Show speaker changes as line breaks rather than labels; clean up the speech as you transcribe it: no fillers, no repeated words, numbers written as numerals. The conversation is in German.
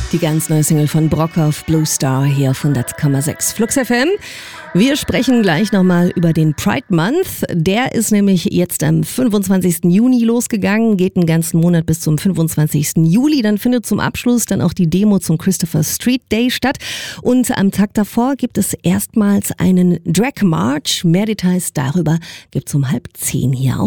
Die ganz neue Single von Brockhoff, Blue Star, hier auf 100,6 Flux FM. Wir sprechen gleich nochmal über den Pride Month. Der ist nämlich jetzt am 25. Juni losgegangen, geht einen ganzen Monat bis zum 25. Juli. Dann findet zum Abschluss dann auch die Demo zum Christopher Street Day statt. Und am Tag davor gibt es erstmals einen Drag March. Mehr Details darüber gibt's um 9:30 hier auf